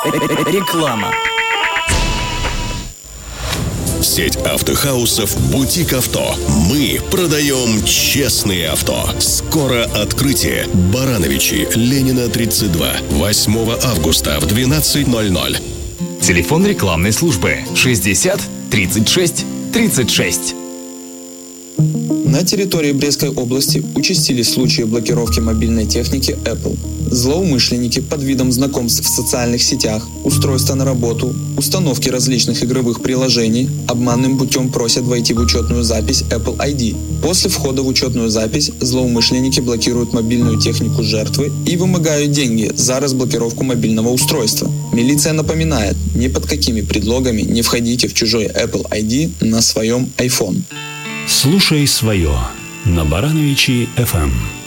Реклама. Сеть автохаусов «Бутик Авто». Мы продаем честные авто. Скоро открытие. Барановичи, Ленина, 32. 8 августа в 12:00. Телефон рекламной службы 60 36 36. На территории Брестской области участились случаи блокировки мобильной техники Apple. Злоумышленники под видом знакомств в социальных сетях, устройства на работу, установки различных игровых приложений обманным путем просят войти в учетную запись Apple ID. После входа в учетную запись злоумышленники блокируют мобильную технику жертвы и вымогают деньги за разблокировку мобильного устройства. Милиция напоминает, ни под какими предлогами не входите в чужой Apple ID на своем iPhone. Слушай свое на Барановичи FM.